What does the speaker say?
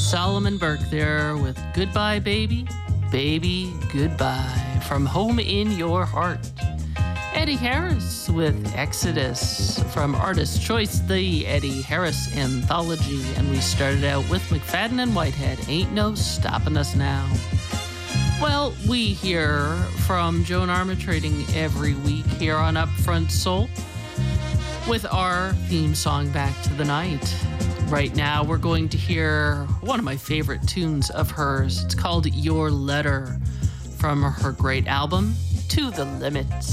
Solomon Burke there with Goodbye Baby, Baby Goodbye from Home in Your Heart. Eddie Harris with Exodus from Artist's Choice, the Eddie Harris Anthology. And we started out with McFadden and Whitehead, Ain't No Stopping Us Now. Well, we hear from Joan Armatrading every week here on Upfront Soul with our theme song, Back to the Night. Right now, we're going to hear one of my favorite tunes of hers. It's called Your Letter from her great album, To the Limit.